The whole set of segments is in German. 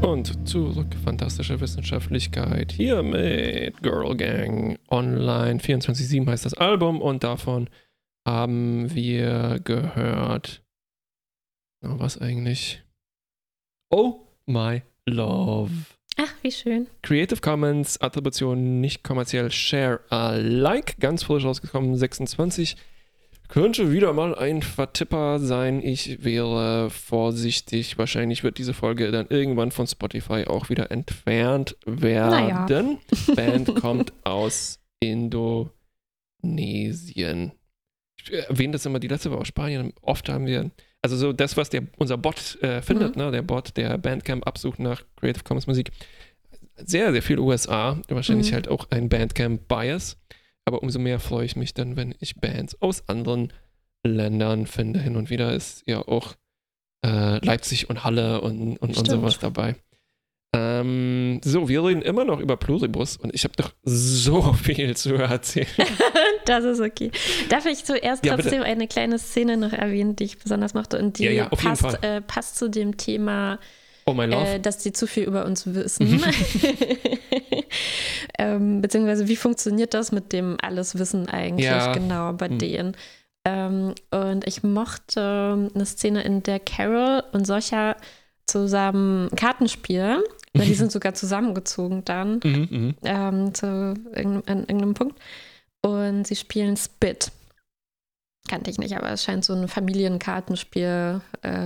Und zurück, fantastische Wissenschaftlichkeit, hier mit Girl Gang Online. 24/7 heißt das Album und davon haben wir gehört. Oh, was eigentlich? Oh My Love. Ach, wie schön. Creative Commons, Attribution nicht kommerziell, Share Alike, ganz frisch rausgekommen, 26. Könnte wieder mal ein Vertipper sein. Ich wäre vorsichtig. Wahrscheinlich wird diese Folge dann irgendwann von Spotify auch wieder entfernt werden. Naja. Band kommt aus Indonesien. Ich erwähne das immer, die letzte war aus Spanien. Oft haben wir, also so das, was unser Bot findet, ne? Der Bot, der Bandcamp absucht nach Creative Commons Musik. Sehr, sehr viel USA. Wahrscheinlich halt auch ein Bandcamp-Bias. Aber umso mehr freue ich mich dann, wenn ich Bands aus anderen Ländern finde. Hin und wieder ist ja auch Leipzig und Halle und sowas dabei. So, wir reden immer noch über Pluribus und ich habe doch so viel zu erzählen. Das ist okay. Darf ich zuerst trotzdem eine kleine Szene noch erwähnen, die ich besonders mochte und die passt zu dem Thema, Oh My Love. Dass die zu viel über uns wissen. Beziehungsweise wie funktioniert das mit dem Alleswissen eigentlich genau bei denen? Und ich mochte eine Szene, in der Carol und Sascha zusammen Karten spielen. Die sind sogar zusammengezogen dann zu irgendeinem Punkt. Und sie spielen Spit. Kannte ich nicht, aber es scheint so ein Familienkartenspiel,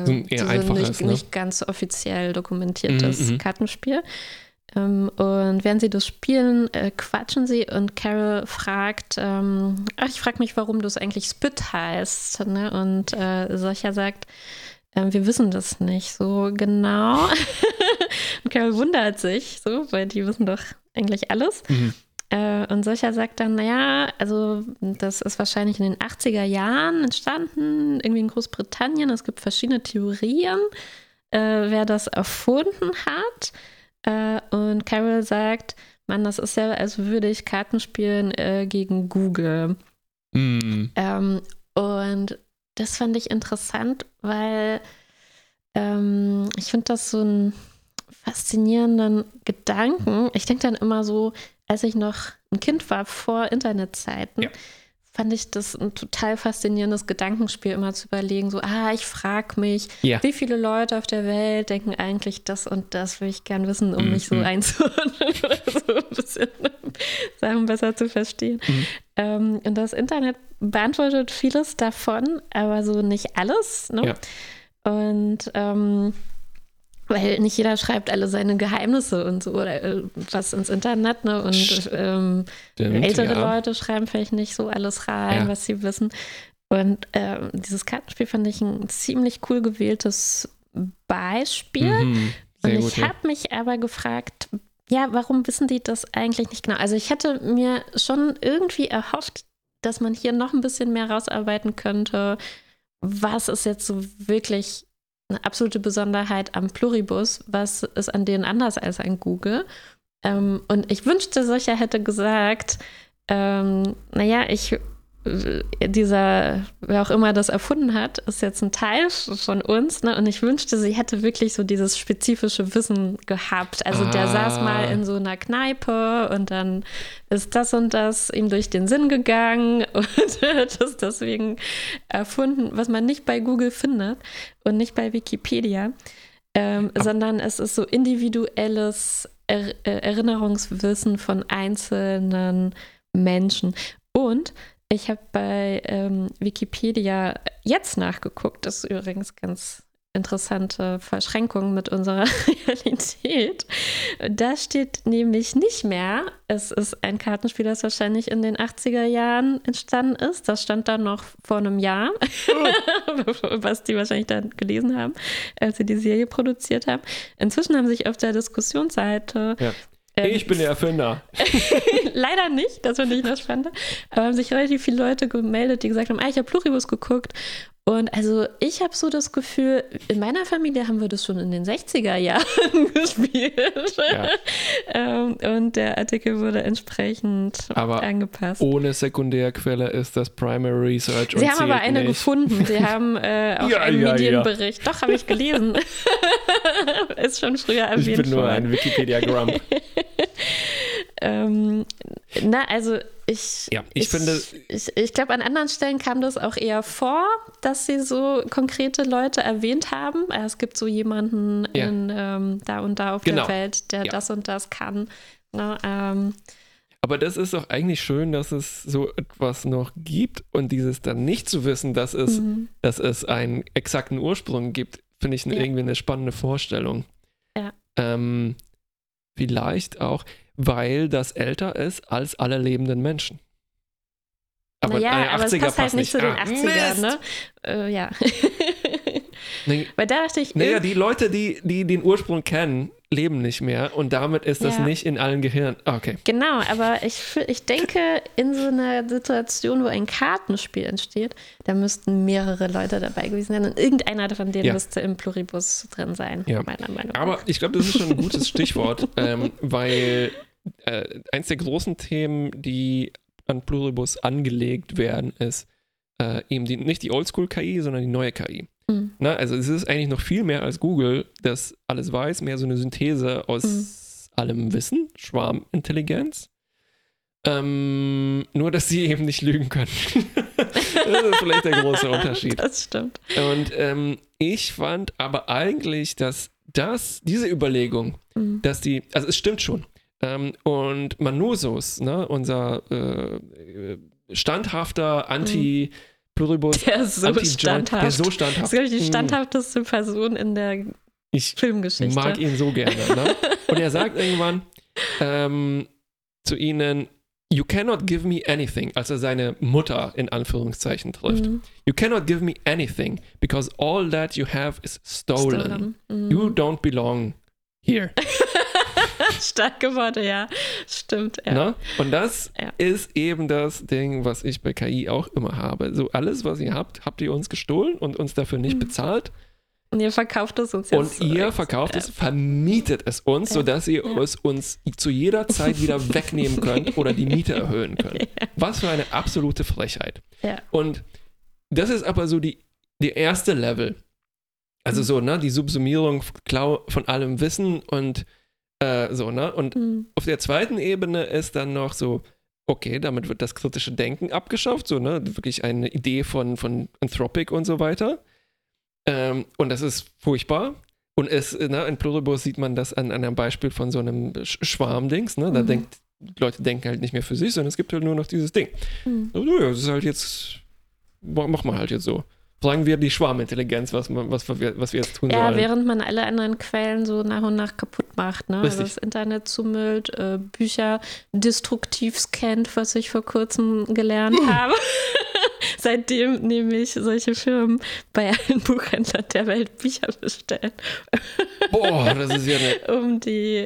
nicht ganz offiziell dokumentiertes Kartenspiel. Und während sie das spielen, quatschen sie und Carol fragt, ich frage mich, warum das eigentlich Spit heißt. Ne? Und Sascha sagt, wir wissen das nicht so genau. Und Carol wundert sich, so, weil die wissen doch eigentlich alles. Und Sascha sagt dann, also das ist wahrscheinlich in den 80er Jahren entstanden, irgendwie in Großbritannien. Es gibt verschiedene Theorien, wer das erfunden hat. Und Carol sagt, Mann, das ist ja, als würde ich Karten spielen gegen Google. Und das fand ich interessant, weil ich finde das so einen faszinierenden Gedanken. Ich denke dann immer so, als ich noch ein Kind war, vor Internetzeiten, fand ich das ein total faszinierendes Gedankenspiel, immer zu überlegen, so, ich frage mich, wie viele Leute auf der Welt denken eigentlich das und das will ich gern wissen, um mich so einzuordnen oder so ein bisschen Sachen besser zu verstehen. Und das Internet beantwortet vieles davon, aber so nicht alles. Ne? Ja. Und weil nicht jeder schreibt alle seine Geheimnisse und so oder was ins Internet, ne? Und ältere Leute schreiben vielleicht nicht so alles rein, was sie wissen. Und dieses Kartenspiel fand ich ein ziemlich cool gewähltes Beispiel. Und ich habe mich aber gefragt, warum wissen die das eigentlich nicht genau? Also ich hätte mir schon irgendwie erhofft, dass man hier noch ein bisschen mehr rausarbeiten könnte, was ist jetzt so wirklich eine absolute Besonderheit am Pluribus, was ist an denen anders als an Google. Und ich wünschte, Sascha hätte gesagt, wer auch immer das erfunden hat, ist jetzt ein Teil von uns, ne? Und ich wünschte, sie hätte wirklich so dieses spezifische Wissen gehabt. Also der saß mal in so einer Kneipe und dann ist das und das ihm durch den Sinn gegangen und hat es deswegen erfunden, was man nicht bei Google findet und nicht bei Wikipedia, sondern es ist so individuelles Erinnerungswissen von einzelnen Menschen. Und ich habe bei Wikipedia jetzt nachgeguckt, das ist übrigens ganz interessante Verschränkung mit unserer Realität. Da steht nämlich nicht mehr, es ist ein Kartenspiel, das wahrscheinlich in den 80er Jahren entstanden ist. Das stand da noch vor einem Jahr, was die wahrscheinlich dann gelesen haben, als sie die Serie produziert haben. Inzwischen haben sich auf der Diskussionsseite ich bin der Erfinder. Leider nicht, das finde ich noch spannender. Aber haben sich relativ viele Leute gemeldet, die gesagt haben, ich habe Pluribus geguckt. Und also ich habe so das Gefühl, in meiner Familie haben wir das schon in den 60er Jahren gespielt. Und der Artikel wurde entsprechend angepasst. Ohne Sekundärquelle ist das Primary Research. Sie haben aber eine gefunden. Sie haben auch einen Medienbericht. Doch, habe ich gelesen. ist schon früher erwähnt worden. Ich bin nur ein Wikipedia-Grump. Also ich finde... Ich glaube, an anderen Stellen kam das auch eher vor, dass sie so konkrete Leute erwähnt haben. Es gibt so jemanden da und da auf der Welt, der das und das kann. Aber das ist doch eigentlich schön, dass es so etwas noch gibt und dieses dann nicht zu wissen, dass es einen exakten Ursprung gibt, finde ich irgendwie eine spannende Vorstellung. Ja. Vielleicht auch, weil das älter ist als alle lebenden Menschen. Aber es passt halt nicht zu den 80ern, ne? Ja. Weil da dachte ich... die Leute, die den Ursprung kennen, leben nicht mehr und damit ist das nicht in allen Gehirnen. Okay. Genau, aber ich denke, in so einer Situation, wo ein Kartenspiel entsteht, da müssten mehrere Leute dabei gewesen sein und irgendeiner von denen müsste im Pluribus drin sein, meiner Meinung nach. Aber ich glaube, das ist schon ein gutes Stichwort, weil eins der großen Themen, die an Pluribus angelegt werden, ist eben nicht die Oldschool-KI, sondern die neue KI. Na, also es ist eigentlich noch viel mehr als Google, das alles weiß, mehr so eine Synthese aus allem Wissen, Schwarmintelligenz. Nur, dass sie eben nicht lügen können. Das ist vielleicht der große Unterschied. Das stimmt. Und ich fand aber eigentlich, dass diese Überlegung, dass also es stimmt schon. Und Manusus, ne, unser standhafter Pluribus, der ist so standhaft. Der ist so standhaft. Das ist, glaube ich, die standhafteste Person in der Filmgeschichte. Ich mag ihn so gerne. Ne? Und er sagt irgendwann zu ihnen, you cannot give me anything, als er seine Mutter in Anführungszeichen trifft. You cannot give me anything, because all that you have is stolen. You don't belong here. Starke Worte, ja. Stimmt, ja. Na? Und das ist eben das Ding, was ich bei KI auch immer habe. So alles, was ihr habt ihr uns gestohlen und uns dafür nicht bezahlt. Und ihr verkauft es uns jetzt. Und ihr verkauft es, vermietet es uns, sodass ihr es uns zu jeder Zeit wieder wegnehmen könnt oder die Miete erhöhen könnt. Was für eine absolute Frechheit. Ja. Und das ist aber so der erste Level. Also so, ne, die Subsumierung von allem Wissen und Und auf der zweiten Ebene ist dann noch so, okay, damit wird das kritische Denken abgeschafft, so, ne, wirklich eine Idee von Anthropic und so weiter. Und das ist furchtbar. Und in Pluribus sieht man das an einem Beispiel von so einem Schwarmdings, ne, da Leute denken halt nicht mehr für sich, sondern es gibt halt nur noch dieses Ding. Also, ja, das ist halt jetzt, mach mal halt jetzt so. Sagen wir die Schwarmintelligenz, was wir jetzt tun sollen. Ja, während man alle anderen Quellen so nach und nach kaputt macht. Ne? Also das Internet zumüllt, Bücher destruktiv scannt, was ich vor kurzem gelernt habe. Seitdem nämlich solche Firmen bei allen Buchhändlern der Welt Bücher bestellen. Boah, das ist ja um die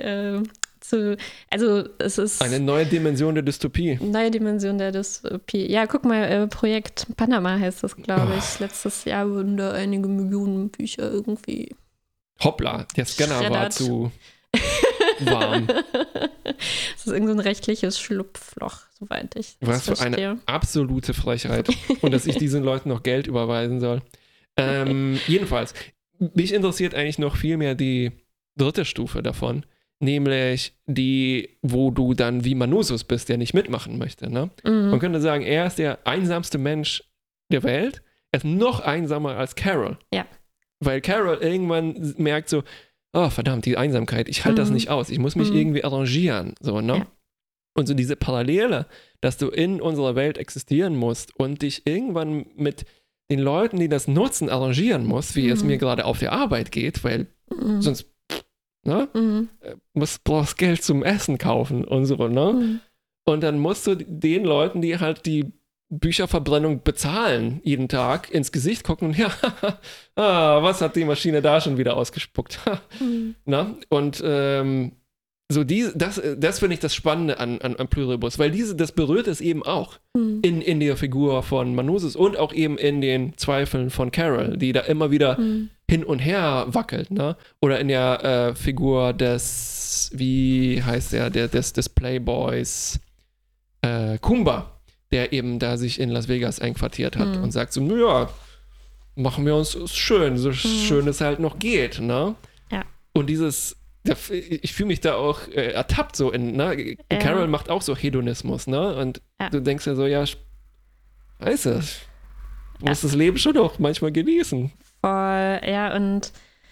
also es ist eine neue Dimension der Dystopie. Neue Dimension der Dystopie. Ja, guck mal, Projekt Panama heißt das, glaube ich. Letztes Jahr wurden da einige Millionen Bücher irgendwie. Hoppla, der Scanner war zu warm. Das ist irgend so ein rechtliches Schlupfloch, soweit ich das verstehe. Was für eine absolute Frechheit. Und dass ich diesen Leuten noch Geld überweisen soll. Jedenfalls, mich interessiert eigentlich noch viel mehr die dritte Stufe davon. Nämlich die, wo du dann wie Manusus bist, der nicht mitmachen möchte. Ne? Man könnte sagen, er ist der einsamste Mensch der Welt. Er ist noch einsamer als Carol. Ja. Weil Carol irgendwann merkt so, oh verdammt, die Einsamkeit, ich halte das nicht aus. Ich muss mich irgendwie arrangieren. So, ne? Ja. Und so diese Parallele, dass du in unserer Welt existieren musst und dich irgendwann mit den Leuten, die das nutzen, arrangieren musst, wie es mir gerade auf der Arbeit geht, weil sonst ne? Brauchst Geld zum Essen kaufen und so, ne? Und dann musst du den Leuten, die halt die Bücherverbrennung bezahlen, jeden Tag ins Gesicht gucken und was hat die Maschine da schon wieder ausgespuckt? Na? Und so das finde ich das Spannende an Pluribus, weil das berührt es eben auch in der Figur von Manusus und auch eben in den Zweifeln von Carol, die da immer wieder hin und her wackelt, ne? Oder in der Figur des, wie heißt der, des Playboys Kumba, der eben da sich in Las Vegas einquartiert hat und sagt so, naja, machen wir uns schön, so schön es halt noch geht, ne? Ja. Und ich fühle mich da auch ertappt so ne? Carol macht auch so Hedonismus, ne? Und du denkst ja so, ja, scheiße, du musst das Leben schon auch manchmal genießen. Voll, ja, und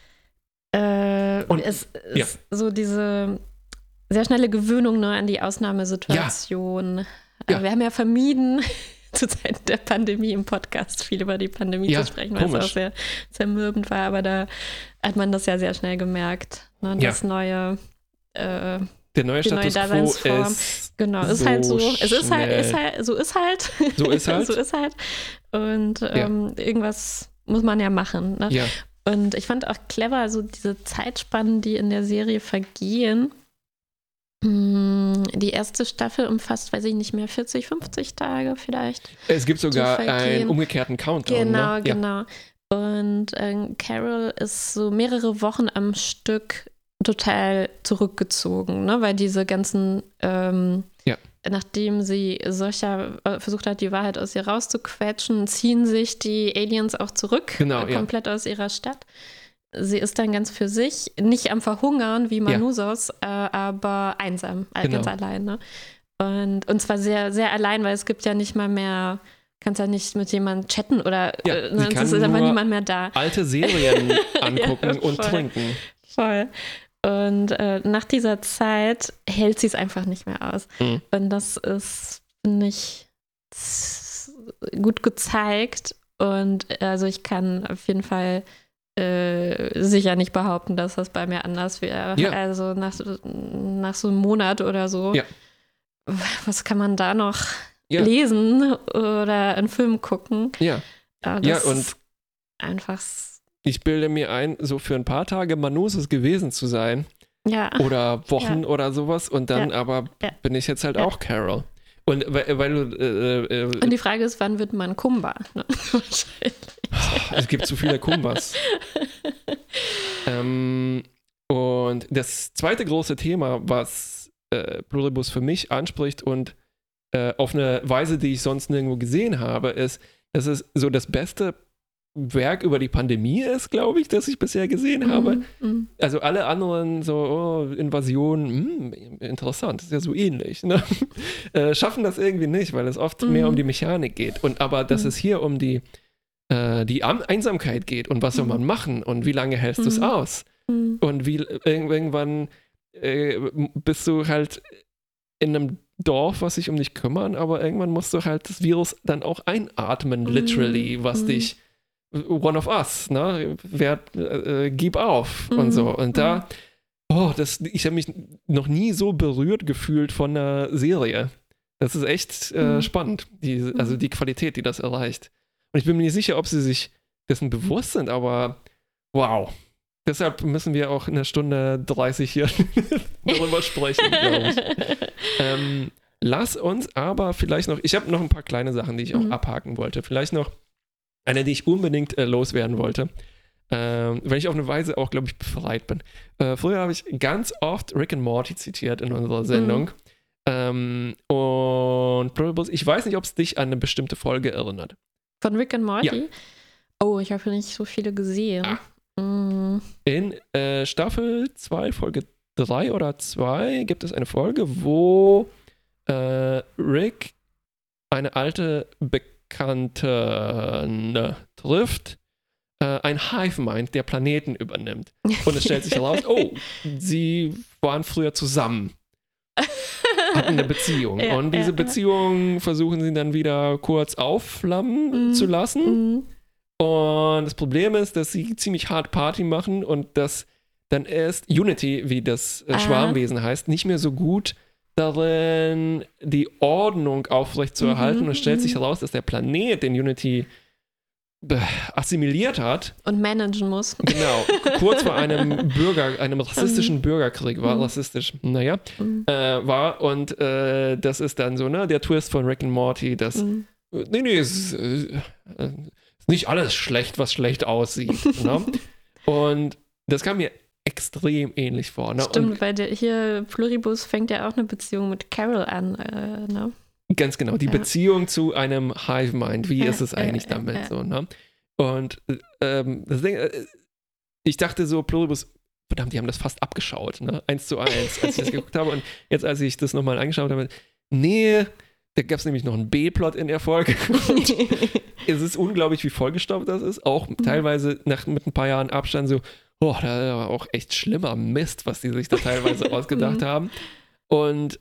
es ist so diese sehr schnelle Gewöhnung, ne, an die Ausnahmesituation. Wir haben ja vermieden, zu Zeiten der Pandemie im Podcast viel über die Pandemie zu sprechen, weil es auch sehr zermürbend war, aber da hat man das ja sehr schnell gemerkt. Ne? Das neue der neue Status Daseinsform. Ist genau, ist so halt so. Es ist halt. So ist halt. So ist halt. Und irgendwas muss man ja machen. Ne? Ja. Und ich fand auch clever, so diese Zeitspannen, die in der Serie vergehen. Die erste Staffel umfasst, weiß ich nicht mehr, 40, 50 Tage vielleicht. Es gibt sogar einen umgekehrten Countdown. Genau. Und Carol ist so mehrere Wochen am Stück total zurückgezogen, ne? Weil diese ganzen, nachdem sie versucht hat, die Wahrheit aus ihr rauszuquetschen, ziehen sich die Aliens auch zurück, komplett aus ihrer Stadt. Sie ist dann ganz für sich, nicht am Verhungern wie Manusos, aber einsam, ganz allein. Ne? Und zwar sehr, sehr allein, weil es gibt ja nicht mal mehr, kannst ja nicht mit jemandem chatten oder es ist einfach niemand mehr da. Alte Serien angucken und trinken. Voll. Und nach dieser Zeit hält sie es einfach nicht mehr aus. Und das ist, finde ich, gut gezeigt. Und also ich kann auf jeden Fall sicher nicht behaupten, dass das bei mir anders wäre. Ja. Also nach so einem Monat oder so, was kann man da noch lesen oder einen Film gucken? Ja, das und ist einfach. Ich bilde mir ein, so für ein paar Tage Manusos gewesen zu sein. Ja. Oder Wochen oder sowas. Und dann bin ich jetzt halt auch Carol. Und weil du. Und die Frage ist, wann wird man Kumba? Ne? Wahrscheinlich. Es gibt zu viele Kumbas. Und das zweite große Thema, was Pluribus für mich anspricht und auf eine Weise, die ich sonst nirgendwo gesehen habe, ist, dass es so das beste Werk über die Pandemie ist, glaube ich, das ich bisher gesehen habe. Also alle anderen so, Invasion, interessant, ist ja so ähnlich. Ne? Schaffen das irgendwie nicht, weil es oft mehr um die Mechanik geht. Aber dass es hier um die Einsamkeit geht und was soll man machen und wie lange hältst du es aus? Und wie irgendwann bist du halt in einem Dorf, was sich um dich kümmern, aber irgendwann musst du halt das Virus dann auch einatmen, literally, was dich one of us, ne? Gib auf und so. Und da, ich habe mich noch nie so berührt gefühlt von einer Serie. Das ist echt spannend, also die Qualität, die das erreicht. Und ich bin mir nicht sicher, ob sie sich dessen bewusst sind, aber wow. Deshalb müssen wir auch in 1:30 hier darüber sprechen, glaube ich. Lass uns aber vielleicht noch, ich habe noch ein paar kleine Sachen, die ich auch abhaken wollte. Vielleicht noch eine, die ich unbedingt loswerden wollte, weil ich auf eine Weise auch, glaube ich, befreit bin. Früher habe ich ganz oft Rick and Morty zitiert in unserer Sendung. Und Pluribus, ich weiß nicht, ob es dich an eine bestimmte Folge erinnert. Von Rick and Morty? Ja. Oh, ich habe nicht so viele gesehen. In Staffel 2, Folge 3 oder 2 gibt es eine Folge, wo Rick eine alte Bekannte trifft, ein Hive-Mind, der Planeten übernimmt. Und es stellt sich heraus, sie waren früher zusammen. Hatten eine Beziehung. Und diese Beziehung versuchen sie dann wieder kurz aufflammen zu lassen. Und das Problem ist, dass sie ziemlich hart Party machen und dass dann erst Unity, wie das Schwarmwesen heißt, nicht mehr so gut darin, die Ordnung aufrechtzuerhalten. Und es stellt sich heraus, dass der Planet, den Unity assimiliert hat. Und managen muss. Genau. Kurz vor einem rassistischen Bürgerkrieg war war. Und das ist dann so, ne, der Twist von Rick and Morty, dass es ist nicht alles schlecht, was schlecht aussieht. Ne? Und das kam mir extrem ähnlich vor. Ne? Stimmt, weil hier Pluribus fängt ja auch eine Beziehung mit Carol an. Ne? Ganz genau, die Beziehung zu einem Hive-Mind. Wie ist es eigentlich damit? So, ne? Und das Ding, ich dachte so, Pluribus, verdammt, die haben das fast abgeschaut, ne? 1:1, als ich das geguckt habe. Und jetzt, als ich das nochmal angeschaut habe, nee, da gab es nämlich noch einen B-Plot in der Folge. Und es ist unglaublich, wie vollgestopft das ist. Auch teilweise mit ein paar Jahren Abstand so, das war auch echt schlimmer Mist, was die sich da teilweise ausgedacht haben. Und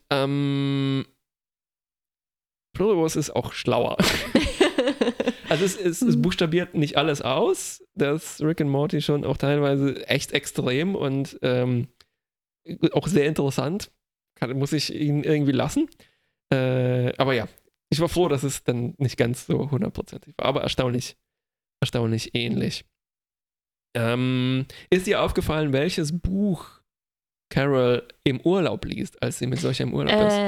Pluribus ist auch schlauer. Also es buchstabiert nicht alles aus. Das Rick and Morty schon auch teilweise echt extrem und auch sehr interessant. Muss ich ihn irgendwie lassen. Aber ja, ich war froh, dass es dann nicht ganz so 100%ig war, aber erstaunlich ähnlich. Ist dir aufgefallen, welches Buch Carol im Urlaub liest, als sie mit solcher im Urlaub ist?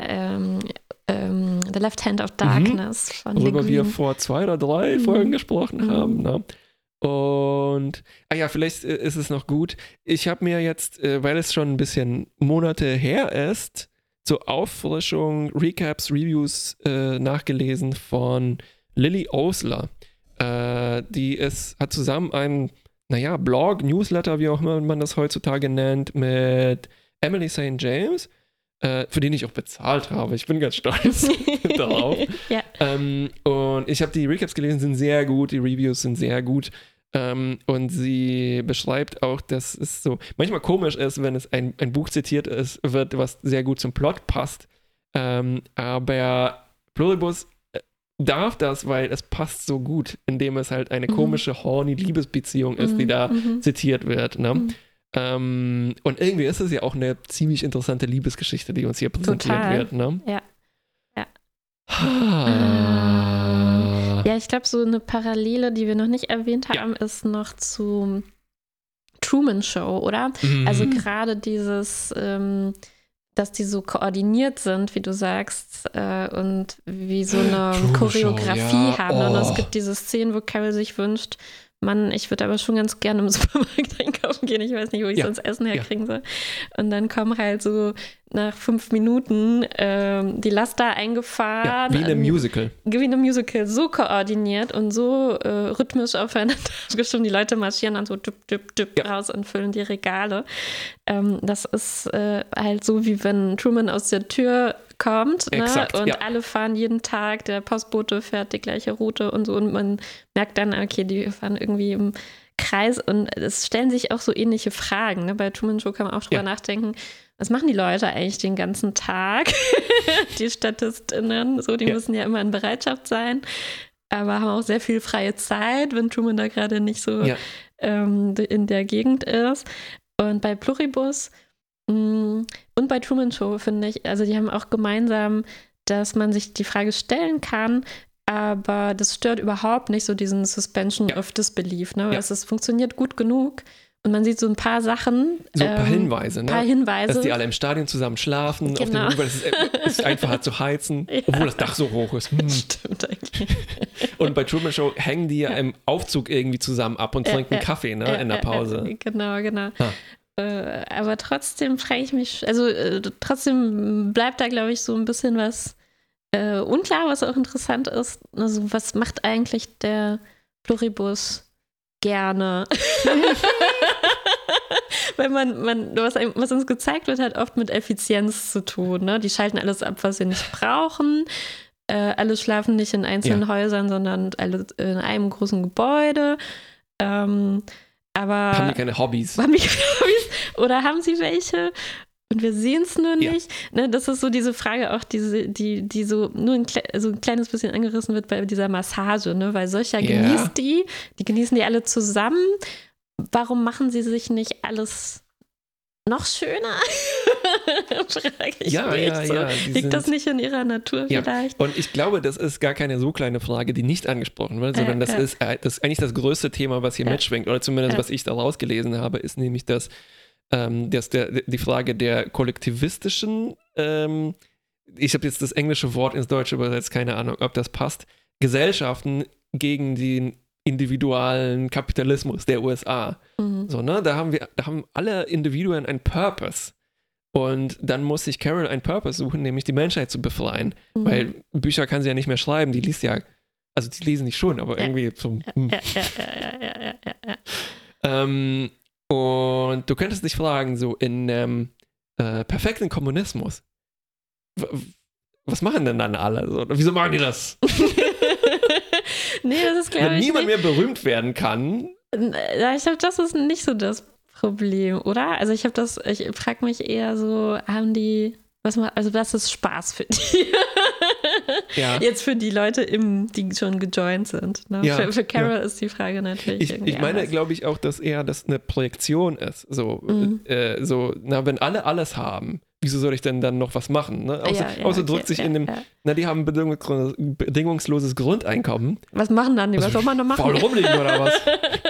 The Left Hand of Darkness von worüber wir vor 2 oder 3 Folgen gesprochen haben. Ne? Und, vielleicht ist es noch gut. Ich habe mir jetzt, weil es schon ein bisschen Monate her ist, zur Auffrischung Recaps, Reviews nachgelesen von Lily Osler. Die hat zusammen einen, Blog, Newsletter, wie auch immer man das heutzutage nennt, mit Emily St. James, für den ich auch bezahlt habe. Ich bin ganz stolz darauf. Ja. Und ich habe die Recaps gelesen, sind sehr gut, die Reviews sind sehr gut. Und sie beschreibt auch, dass es so manchmal komisch ist, wenn es ein Buch zitiert wird, was sehr gut zum Plot passt. Aber Pluribus darf das, weil es passt so gut, indem es halt eine komische, horny Liebesbeziehung ist, die da zitiert wird. Ne? Und irgendwie ist es ja auch eine ziemlich interessante Liebesgeschichte, die uns hier präsentiert wird. Ne? Ja. Ja, ich glaube, so eine Parallele, die wir noch nicht erwähnt haben, ist noch zu Truman Show, oder? Also gerade dieses, dass die so koordiniert sind, wie du sagst, und wie so eine Choreografie haben. Und es gibt diese Szenen, wo Carol sich wünscht, Mann, ich würde aber schon ganz gerne im Supermarkt einkaufen gehen. Ich weiß nicht, wo ich sonst Essen herkriegen soll. Und dann kommen halt so nach 5 Minuten die Laster eingefahren. Ja, wie in einem Musical. Wie in einem Musical. So koordiniert und so rhythmisch aufeinander abgestimmt. Die Leute marschieren dann so raus und füllen die Regale. Das ist halt so, wie wenn Truman aus der Tür kommt, Exakt, ne? Und alle fahren jeden Tag, der Postbote fährt die gleiche Route und so, und man merkt dann, okay, die fahren irgendwie im Kreis, und es stellen sich auch so ähnliche Fragen. Ne? Bei Truman Show kann man auch drüber nachdenken, was machen die Leute eigentlich den ganzen Tag? Die StatistInnen, so, die müssen ja immer in Bereitschaft sein, aber haben auch sehr viel freie Zeit, wenn Truman da gerade nicht so in der Gegend ist. Und bei Pluribus und bei Truman Show, finde ich, also die haben auch gemeinsam, dass man sich die Frage stellen kann, aber das stört überhaupt nicht so diesen Suspension of Disbelief, ne? Es funktioniert gut genug und man sieht so ein paar Sachen. So ein paar Hinweise, ne? Hinweise. Dass die alle im Stadion zusammen schlafen, genau. Auf dem es ist einfacher zu heizen, obwohl das Dach so hoch ist. Stimmt eigentlich. Und bei Truman Show hängen die ja im Aufzug irgendwie zusammen ab und trinken Kaffee, ne? In der Pause. Genau. Aber trotzdem frage ich mich, also trotzdem bleibt da, glaube ich, so ein bisschen was unklar, was auch interessant ist. Also was macht eigentlich der Pluribus gerne? Weil was uns gezeigt wird, hat oft mit Effizienz zu tun. Ne? Die schalten alles ab, was sie nicht brauchen. Alle schlafen nicht in einzelnen Häusern, sondern alle in einem großen Gebäude. Aber haben die keine Hobbys? Oder haben sie welche? Und wir sehen es nur nicht. Ne, das ist so diese Frage auch, die so nur ein kleines bisschen angerissen wird bei dieser Massage, ne? Weil solcher genießt die genießen die alle zusammen. Warum machen sie sich nicht alles noch schöner? Frage ich mich. Liegt das nicht in ihrer Natur vielleicht? Und ich glaube, das ist gar keine so kleine Frage, die nicht angesprochen wird, sondern das ist eigentlich das größte Thema, was hier mitschwingt, oder zumindest was ich da rausgelesen habe, ist nämlich die Frage der kollektivistischen, ich habe jetzt das englische Wort ins Deutsche übersetzt, keine Ahnung, ob das passt, Gesellschaften gegen den individualen Kapitalismus der USA. So, ne? Da haben alle Individuen einen Purpose. Und dann muss sich Carol einen Purpose suchen, nämlich die Menschheit zu befreien. Weil Bücher kann sie ja nicht mehr schreiben, die liest ja, also die lesen nicht schon, aber irgendwie zum. Und du könntest dich fragen, so in perfekten Kommunismus, was machen denn dann alle? So, wieso machen die das? Nee, das ist, glaube ich, wenn niemand mehr berühmt werden kann. Ja, ich glaube, das ist nicht so das Problem, oder? Also ich frage mich eher so, was ist Spaß für die? Ja. Jetzt für die Leute, die schon gejoint sind. Ne? Ja, für Carol ist die Frage natürlich Ich meine, glaube ich auch, dass eher das eine Projektion ist. So, wenn alle alles haben, wieso soll ich denn dann noch was machen? Ne? Außer drückt sich in dem, die haben bedingungsloses Grundeinkommen. Was machen dann die? Was soll man noch machen? Faul rumliegen oder was?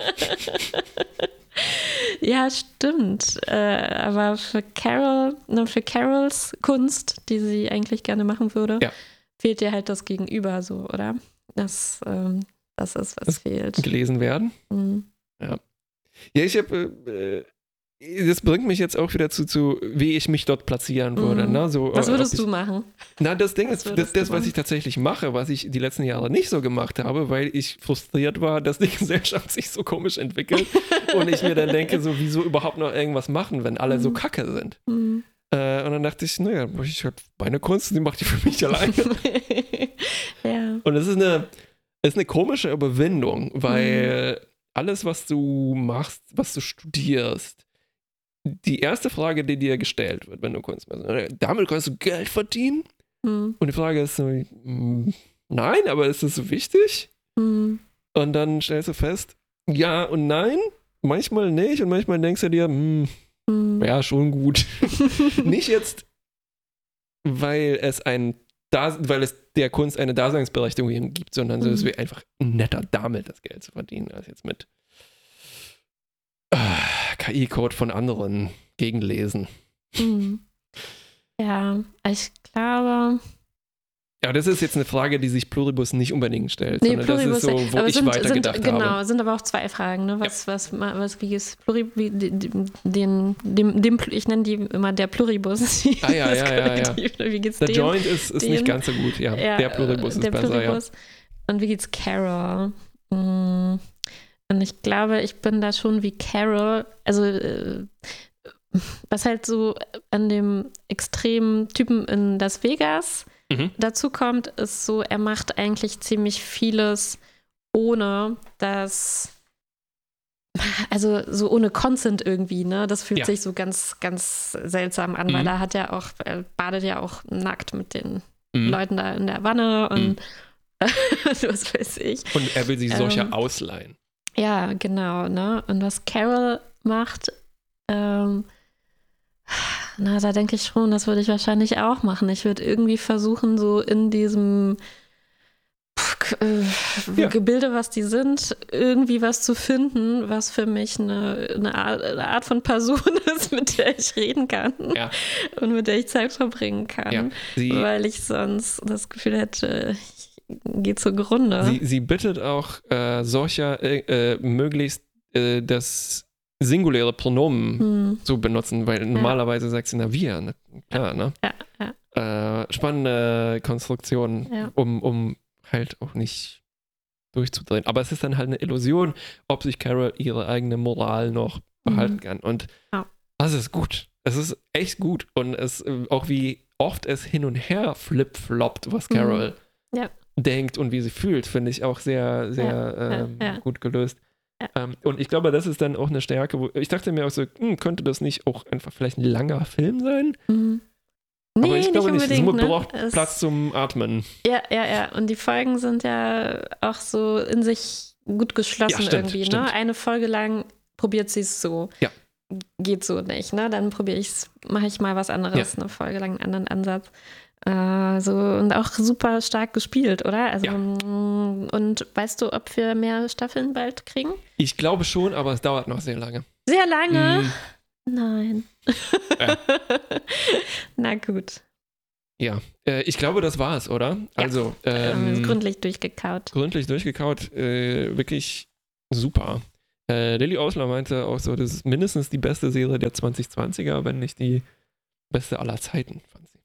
Ja, stimmt. Aber für Carols Kunst, die sie eigentlich gerne machen würde, fehlt dir halt das Gegenüber so, oder? Das ist, was fehlt. Gelesen werden. Mhm. Ja, ich habe das bringt mich jetzt auch wieder zu wie ich mich dort platzieren würde. Ne? So, was würdest du machen? Na, das Ding ist, was ich tatsächlich mache, was ich die letzten Jahre nicht so gemacht habe, weil ich frustriert war, dass die Gesellschaft sich so komisch entwickelt und ich mir dann denke, so, wieso überhaupt noch irgendwas machen, wenn alle so kacke sind. Und dann dachte ich, naja, ich habe meine Kunst, die macht die für mich alleine. Ja. Und es ist eine komische Überwindung, weil alles, was du machst, was du studierst, die erste Frage, die dir gestellt wird, wenn du Kunst machst, damit kannst du Geld verdienen? Und die Frage ist so, nein, aber ist das so wichtig? Und dann stellst du fest, ja und nein, manchmal nicht und manchmal denkst du dir, ja, schon gut. Nicht jetzt, weil es der Kunst eine Daseinsberechtigung gibt, sondern es wäre einfach netter, damit das Geld zu verdienen, als jetzt mit KI-Code von anderen gegenlesen. Ja, ich glaube. Ja, das ist jetzt eine Frage, die sich Pluribus nicht unbedingt stellt, Nee, sondern Pluribus, das ist so, wo ich weitergedacht habe. Genau, sind aber auch zwei Fragen. Ne? Wie ist Pluribus? Ich nenne die immer der Pluribus. Ja. Wie geht's der dem? Joint ist nicht ganz so gut, ja. Der Pluribus ist besser, Pluribus. Ja. Und wie geht's Carol? Und ich glaube, ich bin da schon wie Carol. Also, was halt so an dem extremen Typen in Las Vegas dazu kommt, ist so, er macht eigentlich ziemlich vieles ohne das, also so ohne Consent irgendwie, ne? Das fühlt sich so ganz, ganz seltsam an, weil er badet ja auch nackt mit den Leuten da in der Wanne und was weiß ich. Und er will sich solche ausleihen. Ja, genau, ne? Und was Carol macht, da denke ich schon, das würde ich wahrscheinlich auch machen. Ich würde irgendwie versuchen, so in diesem Gebilde, was die sind, irgendwie was zu finden, was für mich eine Art von Person ist, mit der ich reden kann und mit der ich Zeit verbringen kann, weil ich sonst das Gefühl hätte, ich gehe zugrunde. Sie bittet auch möglichst das singuläre Pronomen zu benutzen, weil normalerweise sagt sie na wir, ne? Klar, ne? Ja. Spannende Konstruktion, um halt auch nicht durchzudrehen. Aber es ist dann halt eine Illusion, ob sich Carol ihre eigene Moral noch behalten kann. Und das ist gut. Es ist echt gut. Und es auch wie oft es hin und her flip-floppt, was Carol denkt und wie sie fühlt, finde ich auch sehr, sehr gut gelöst. Und ich glaube, das ist dann auch eine Stärke, wo ich dachte mir auch so, könnte das nicht auch einfach vielleicht ein langer Film sein? Nee, aber ich glaube nicht, es braucht ne? Platz zum Atmen. Ja. Und die Folgen sind ja auch so in sich gut geschlossen stimmt. Ne? Eine Folge lang probiert sie es so. Ja. Geht so nicht, ne? Dann mache ich mal was anderes, eine Folge lang einen anderen Ansatz. Und auch super stark gespielt, oder? Also, und weißt du, ob wir mehr Staffeln bald kriegen? Ich glaube schon, aber es dauert noch sehr lange. Sehr lange? Nein. Ja. Na gut. Ja, ich glaube, das war's, oder? Ja. Also, gründlich durchgekaut. Wirklich super. Lilly Osler meinte auch so, das ist mindestens die beste Serie der 2020er, wenn nicht die beste aller Zeiten, fand sie.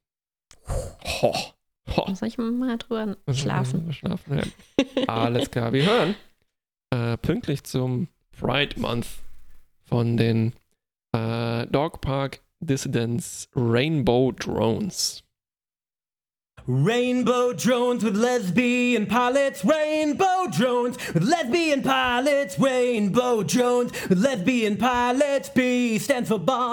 Muss ich mal drüber schlafen. Ja. Alles klar, wir hören pünktlich zum Pride Month von den Dog Park Dissidents Rainbow Drones. Rainbow drones with lesbian pilots, rainbow drones with lesbian pilots, rainbow drones with lesbian pilots, B stands for bomb.